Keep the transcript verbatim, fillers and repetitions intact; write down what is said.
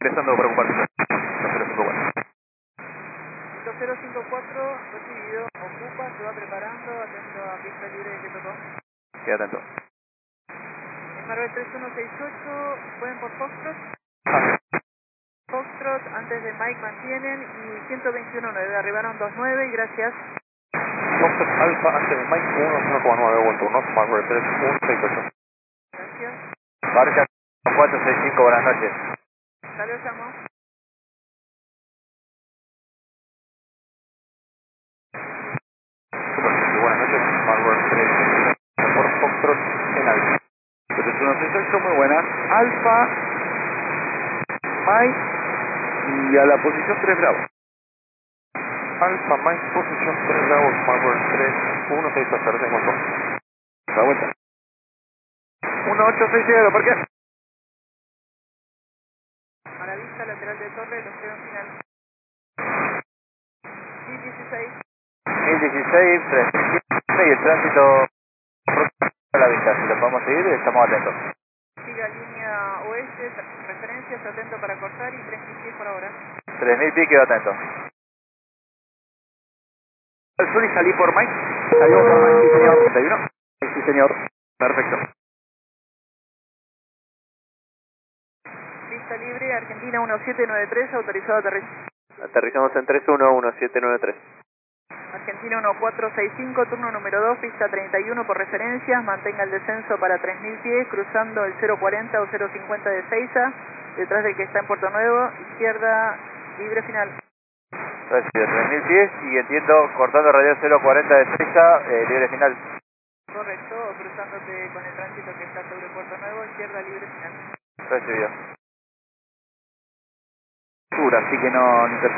Empezando a preocuparse. dos cero cinco cuatro, recibido, ocupa, se va preparando, atento a pista libre que tocó. Queda atento. Marvel tres uno seis ocho, pueden por Foxtrot. Ah, Foxtrot, antes de Mike mantienen y ciento veintiuno nueve, arribaron dos nueve y gracias. Foxtrot Alfa antes de Mike uno cero coma nueve vuelto, no Marvel tres uno seis ocho. Gracias. Barca cuatro seis cinco, buenas noches. Ya lo llamo. Buenas noches, Marvel tres por Foxtrot en Alfa. tres uno seis ocho, muy buenas. Alfa, Mike y a la posición tres grados. Alfa, Mike, posición tres grados, Marvel tres uno seis ocho, recién cuánto. Da vuelta. uno ocho seis cero, ¿por qué? A la vista lateral de torre, los creo en final. mil dieciséis. mil dieciséis, tres mil dieciséis, y el tránsito a la vista. Si lo podemos seguir, estamos atentos. Siga línea oeste, referencias, atento para cortar y tres mil pies por ahora. tres mil pies, quedo atento. ¿Al sur y salí por Mike? Salimos por Mike, sí señor. ¿treinta y uno? Sí señor. Perfecto. Pista libre, Argentina uno siete nueve tres, autorizado a aterrizar. Aterrizamos en tres uno uno siete nueve tres. Argentina uno cuatro seis cinco, turno número dos, pista treinta y uno por referencias, mantenga el descenso para tres mil pies, cruzando el cero cuarenta o cero cincuenta de Seiza, detrás del que está en Puerto Nuevo, izquierda, libre final. Recibe tres mil pies y entiendo, cortando radial cero cuarenta de Seiza, eh, libre final. Correcto, o cruzándote con el tránsito que está sobre Puerto Nuevo, izquierda, libre final. Recibido. Sur, así que no... no